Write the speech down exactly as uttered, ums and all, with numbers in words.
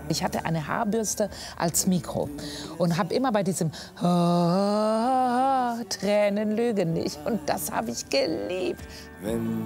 Ich hatte eine Haarbürste als Mikro und habe immer bei diesem Tränen lügen nicht. Und das habe ich geliebt. Wenn